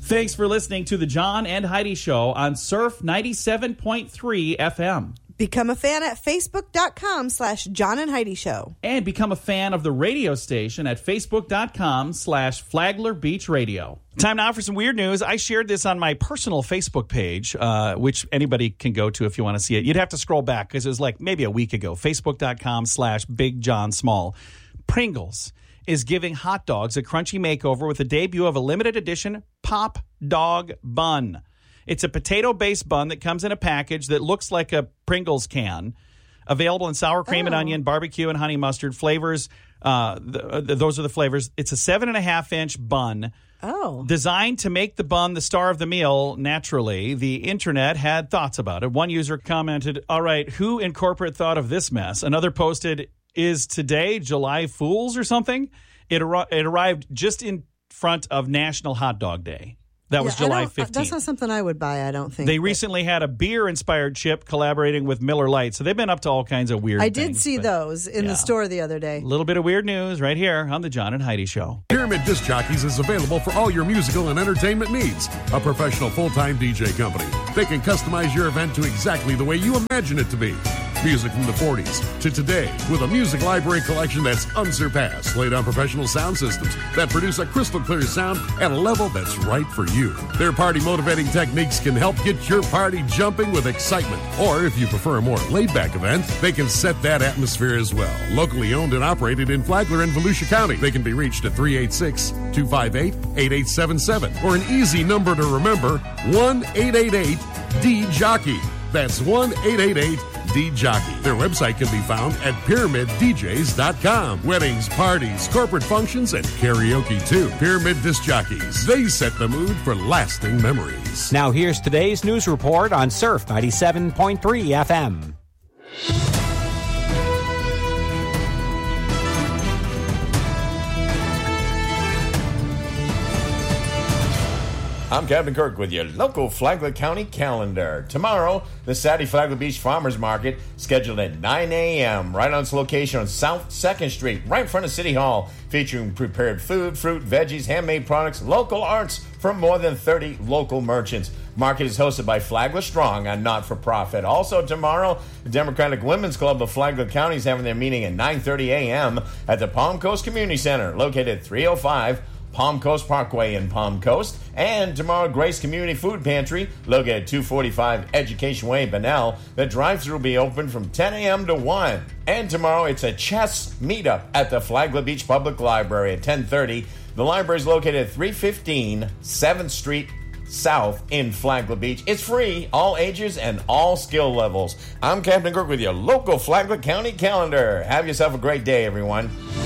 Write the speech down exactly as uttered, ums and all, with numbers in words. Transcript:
Thanks for listening to the John and Heidi Show on Surf ninety-seven point three F M. Become a fan at facebook.com slash John and Heidi Show. And become a fan of the radio station at facebook.com slash Flagler Beach Radio. Time now for some weird news. I shared this on my personal Facebook page, uh, which anybody can go to if you want to see it. You'd have to scroll back because it was like maybe a week ago. Facebook.com slash Big John Small. Pringles is giving hot dogs a crunchy makeover with the debut of a limited edition Pop Dog Bun. It's a potato-based bun that comes in a package that looks like a Pringles can. Available in sour cream oh. and onion, barbecue and honey mustard flavors. Uh, the, the, those are the flavors. It's a seven and a half inch bun. Oh. Designed to make the bun the star of the meal naturally. The internet had thoughts about it. One user commented, "All right, who in corporate thought of this mess?" Another posted, "Is today July Fools or something?" It, ar- it arrived just in front of National Hot Dog Day. That was yeah, July fifteenth. That's not something I would buy, I don't think. They recently had a beer-inspired chip collaborating with Miller Lite, so they've been up to all kinds of weird I things. I did see those in yeah. the store the other day. A little bit of weird news right here on the John and Heidi Show. Pyramid Disc Jockeys is available for all your musical and entertainment needs. A professional full-time D J company. They can customize your event to exactly the way you imagine it to be. Music from the forties to today with a music library collection that's unsurpassed, laid on professional sound systems that produce a crystal clear sound at a level that's right for you. Their party motivating techniques can help get your party jumping with excitement. Or if you prefer a more laid-back event, they can set that atmosphere as well. Locally owned and operated in Flagler and Volusia County. They can be reached at three eight six, two five eight, eight eight seven seven or an easy number to remember, one eight eight eight D Jockey. That's one eight eight eight D Jockey. Their website can be found at pyramid d js dot com. Weddings, parties, corporate functions, and karaoke too. Pyramid Disc Jockeys. They set the mood for lasting memories. Now here's today's news report on Surf ninety-seven point three F M. I'm Captain Kirk with your local Flagler County calendar. Tomorrow, the Saturday Flagler Beach Farmers Market, scheduled at nine a.m. right on its location on South second Street, right in front of City Hall, featuring prepared food, fruit, veggies, handmade products, local arts from more than thirty local merchants. Market is hosted by Flagler Strong, a not-for-profit. Also tomorrow, the Democratic Women's Club of Flagler County is having their meeting at nine thirty a.m. at the Palm Coast Community Center, located at three oh five Palm Coast Parkway in Palm Coast. And tomorrow, Grace Community Food Pantry, located at two forty-five Education Way in Bunnell. The drive-thru will be open from ten a.m. to one. And tomorrow, it's a chess meetup at the Flagler Beach Public Library at ten thirty. The library is located at three fifteen seventh Street South in Flagler Beach. It's free, all ages and all skill levels. I'm Captain Kirk with your local Flagler County calendar. Have yourself a great day, everyone.